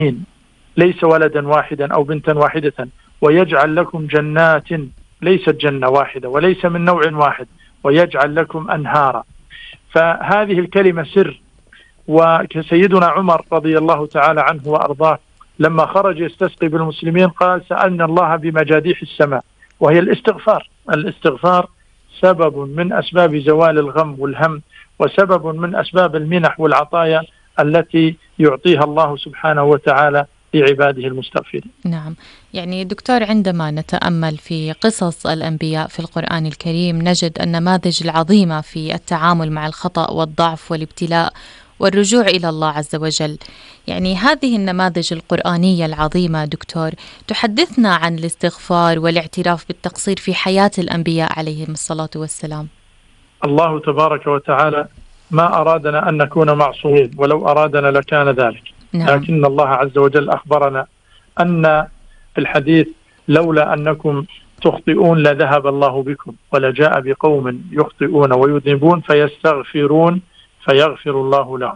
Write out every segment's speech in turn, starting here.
ليس ولدا واحدا أو بنتا واحدة، ويجعل لكم جنات ليست جنة واحدة وليس من نوع واحد، ويجعل لكم أنهارا. فهذه الكلمة سر. وسيدنا عمر رضي الله تعالى عنه وأرضاه لما خرج يستسقي بالمسلمين قال: سألنا الله بمجاديح السماء، وهي الاستغفار. الاستغفار سبب من أسباب زوال الغم والهم، وسبب من أسباب المنح والعطايا التي يعطيها الله سبحانه وتعالى لعباده المستغفرين. نعم، يعني دكتور، عندما نتأمل في قصص الأنبياء في القرآن الكريم نجد النماذج العظيمة في التعامل مع الخطأ والضعف والابتلاء والرجوع إلى الله عز وجل. يعني هذه النماذج القرآنية العظيمة دكتور تحدثنا عن الاستغفار والاعتراف بالتقصير في حياة الأنبياء عليهم الصلاة والسلام. الله تبارك وتعالى ما أرادنا أن نكون معصومين، ولو أرادنا لكان ذلك. نعم. لكن الله عز وجل أخبرنا أن في الحديث: لولا أنكم تخطئون لذهب الله بكم ولجاء بقوم يخطئون ويذنبون فيستغفرون فيغفر الله لهم.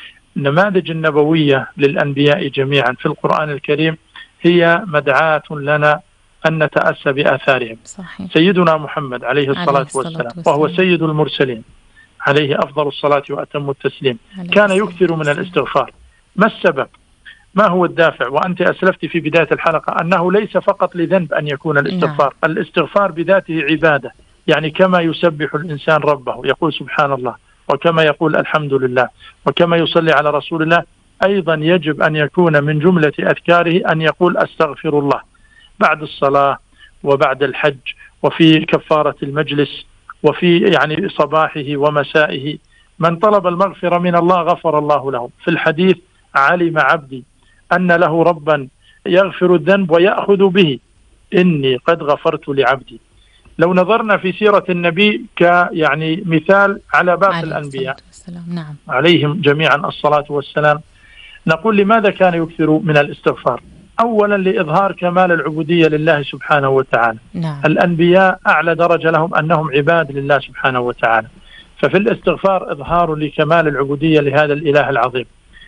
النماذج النبوية للأنبياء جميعا في القرآن الكريم هي مدعاة لنا أن نتأسى بآثارهم. صحيح. سيدنا محمد عليه الصلاة والسلام وهو سيد المرسلين عليه أفضل الصلاة وأتم التسليم كان يكثر من الاستغفار. ما السبب؟ ما هو الدافع؟ وأنت أسلفت في بداية الحلقة أنه ليس فقط لذنب أن يكون الاستغفار. نعم. الاستغفار بذاته عبادة، يعني كما يسبح الإنسان ربه يقول سبحان الله، وكما يقول الحمد لله، وكما يصلي على رسول الله، أيضا يجب أن يكون من جملة أذكاره أن يقول أستغفر الله بعد الصلاة وبعد الحج وفي كفارة المجلس وفي يعني صباحه ومسائه. من طلب المغفرة من الله غفر الله له. في الحديث: علم عبدي أن له ربا يغفر الذنب ويأخذ به، إني قد غفرت لعبدي. لو نظرنا في سيرة النبي يعني مثال على باقي الأنبياء نعم. عليهم جميعا الصلاة والسلام، نقول لماذا كان يكثر من الاستغفار؟ أولا لإظهار كمال العبودية لله سبحانه وتعالى. نعم. الأنبياء أعلى درجة لهم أنهم عباد لله سبحانه وتعالى، ففي الاستغفار إظهار لكمال العبودية لهذا الإله العظيم.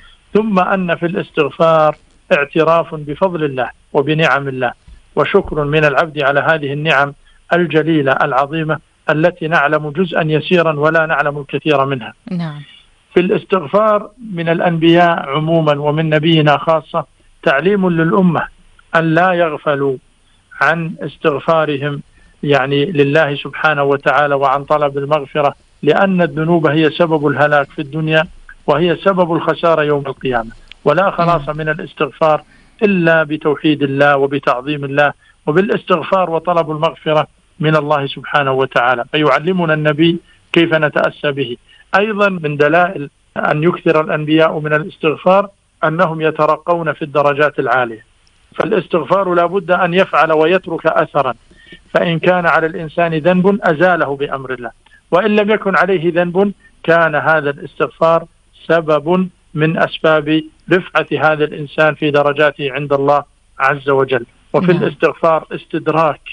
ثم أن في الاستغفار اعتراف بفضل الله وبنعم الله، وشكر من العبد على هذه النعم الجليلة العظيمة التي نعلم جزءا يسيرا ولا نعلم الكثير منها. نعم. في الاستغفار من الأنبياء عموما ومن نبينا خاصة تعليم للأمة أن لا يغفلوا عن استغفارهم يعني لله سبحانه وتعالى وعن طلب المغفرة، لأن الذنوب هي سبب الهلاك في الدنيا وهي سبب الخسارة يوم القيامة، ولا خلاص من الاستغفار إلا بتوحيد الله وبتعظيم الله وبالاستغفار وطلب المغفرة من الله سبحانه وتعالى. فيعلمنا النبي كيف نتأسى به. أيضا من دلائل أن يكثر الأنبياء من الاستغفار أنهم يترقون في الدرجات العالية. فالاستغفار لا بد أن يفعل ويترك أثرا، فإن كان على الإنسان ذنب أزاله بأمر الله، وإن لم يكن عليه ذنب كان هذا الاستغفار سبب من أسباب رفعة هذا الإنسان في درجاته عند الله عز وجل. وفي الاستغفار استدراك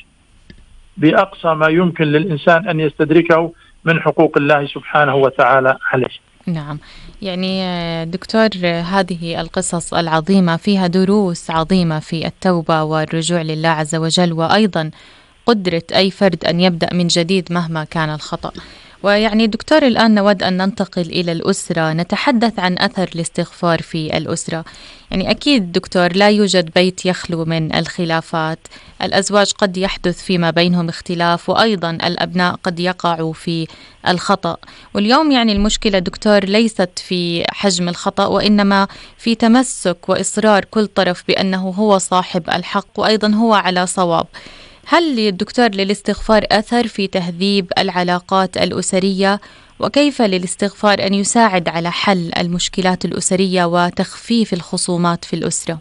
بأقصى ما يمكن للإنسان أن يستدركه من حقوق الله سبحانه وتعالى عليه. نعم، يعني دكتور هذه القصص العظيمة فيها دروس عظيمة في التوبة والرجوع لله عز وجل، وأيضا قدرة أي فرد أن يبدأ من جديد مهما كان الخطأ. ويعني دكتور الآن نود أن ننتقل إلى الأسرة، نتحدث عن أثر الاستغفار في الأسرة. يعني أكيد دكتور لا يوجد بيت يخلو من الخلافات، الأزواج قد يحدث فيما بينهم اختلاف، وأيضا الأبناء قد يقعوا في الخطأ. واليوم يعني المشكلة دكتور ليست في حجم الخطأ، وإنما في تمسك وإصرار كل طرف بأنه هو صاحب الحق وأيضا هو على صواب. هل الدكتور للاستغفار أثر في تهذيب العلاقات الأسرية؟ وكيف للاستغفار أن يساعد على حل المشكلات الأسرية وتخفيف الخصومات في الأسرة؟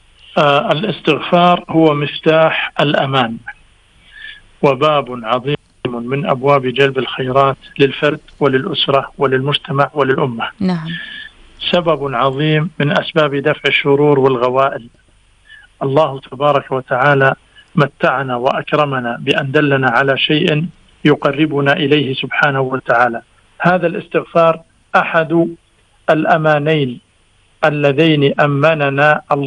الاستغفار هو مفتاح الأمان وباب عظيم من أبواب جلب الخيرات للفرد وللأسرة وللمجتمع وللأمة. نعم. سبب عظيم من أسباب دفع الشرور والغوائل. الله تبارك وتعالى متعنا وأكرمنا بأن دلنا على شيء يقربنا إليه سبحانه وتعالى. هذا الاستغفار أحد الأمانين اللذين أمننا